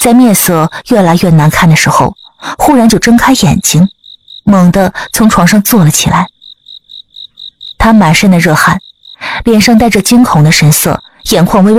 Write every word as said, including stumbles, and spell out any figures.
在面色越来越难看的时候，忽然就睁开眼睛，猛地从床上坐了起来。他满身的热汗，脸上带着惊恐的神色，眼眶微微